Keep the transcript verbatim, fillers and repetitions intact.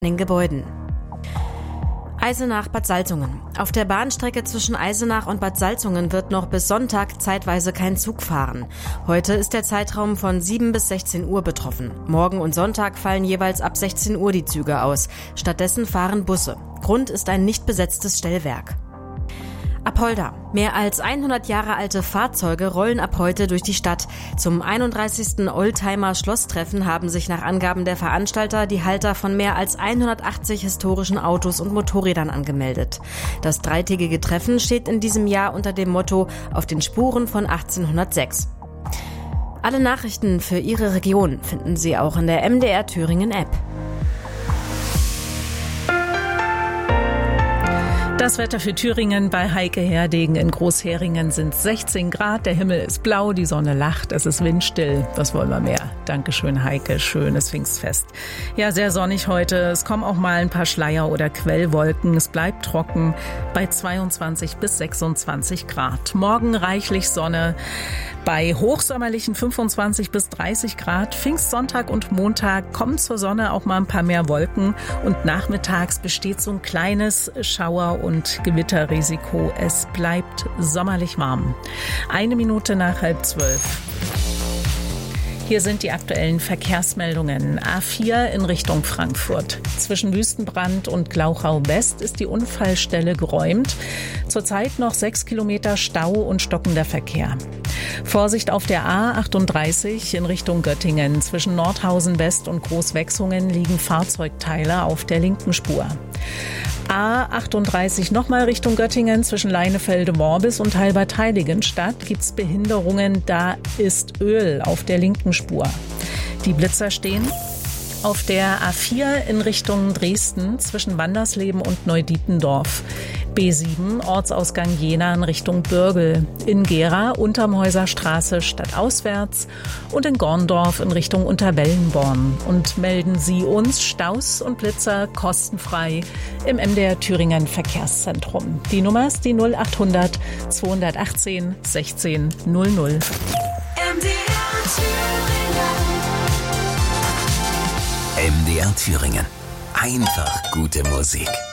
den Gebäuden. Eisenach-Bad Salzungen. Auf der Bahnstrecke zwischen Eisenach und Bad Salzungen wird noch bis Sonntag zeitweise kein Zug fahren. Heute ist der Zeitraum von sieben bis sechzehn Uhr betroffen. Morgen und Sonntag fallen jeweils ab sechzehn Uhr die Züge aus. Stattdessen fahren Busse. Grund ist ein nicht besetztes Stellwerk. Apolda. Mehr als hundert Jahre alte Fahrzeuge rollen ab heute durch die Stadt. Zum einunddreißigsten Oldtimer-Schlosstreffen haben sich nach Angaben der Veranstalter die Halter von mehr als hundertachtzig historischen Autos und Motorrädern angemeldet. Das dreitägige Treffen steht in diesem Jahr unter dem Motto „Auf den Spuren von achtzehnhundertsechs". Alle Nachrichten für Ihre Region finden Sie auch in der M D R Thüringen App. Das Wetter für Thüringen bei Heike Herdegen in Großheringen sind sechzehn Grad, der Himmel ist blau, die Sonne lacht, es ist windstill. Was wollen wir mehr? Dankeschön, Heike, schönes Pfingstfest. Ja, sehr sonnig heute, es kommen auch mal ein paar Schleier- oder Quellwolken, es bleibt trocken bei zweiundzwanzig bis sechsundzwanzig Grad. Morgen reichlich Sonne bei hochsommerlichen fünfundzwanzig bis dreißig Grad. Pfingstsonntag und Montag kommen zur Sonne auch mal ein paar mehr Wolken und nachmittags besteht so ein kleines Schauer- und Gewitterrisiko. Es bleibt sommerlich warm. Eine Minute nach halb zwölf. Hier sind die aktuellen Verkehrsmeldungen. A vier in Richtung Frankfurt. Zwischen Wüstenbrand und Glauchau West ist die Unfallstelle geräumt. Zurzeit noch sechs Kilometer Stau und stockender Verkehr. Vorsicht auf der A achtunddreißig in Richtung Göttingen. Zwischen Nordhausen West und Großwechsungen liegen Fahrzeugteile auf der linken Spur. A achtunddreißig nochmal Richtung Göttingen zwischen Leinefelde-Worbis und Halbertheiligenstadt gibt's Behinderungen, da ist Öl auf der linken Spur. Die Blitzer stehen auf der A vier in Richtung Dresden zwischen Wandersleben und Neudietendorf. B sieben Ortsausgang Jena in Richtung Bürgel. In Gera Untermhäuser Straße stadtauswärts und in Gorndorf in Richtung Unterwellenborn. Und melden Sie uns Staus und Blitzer kostenfrei im M D R Thüringen Verkehrszentrum. Die Nummer ist die null achthundert zweihundertachtzehn sechzehn null null. M D R Thüringen. M D R Thüringen. Einfach gute Musik.